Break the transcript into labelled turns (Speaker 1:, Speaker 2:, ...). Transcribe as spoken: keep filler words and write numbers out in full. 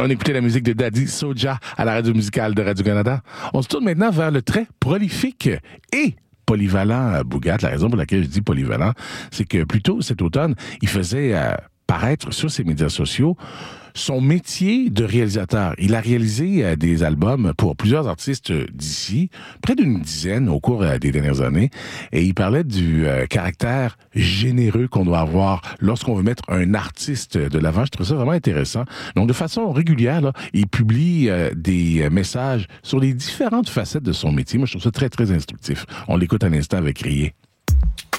Speaker 1: On écoutait la musique de Daddy Soja à la radio musicale de Radio-Canada. On se tourne maintenant vers le très prolifique et polyvalent Bougat. La raison pour laquelle je dis polyvalent, c'est que plus tôt cet automne, il faisait euh, paraître sur ses médias sociaux son métier de réalisateur. Il a réalisé euh, des albums pour plusieurs artistes d'ici, près d'une dizaine au cours euh, des dernières années, et il parlait du euh, caractère généreux qu'on doit avoir lorsqu'on veut mettre un artiste de l'avant. Je trouve ça vraiment intéressant. Donc, de façon régulière, là, il publie euh, des messages sur les différentes facettes de son métier. Moi, je trouve ça très, très instructif. On l'écoute à l'instant avec Rier.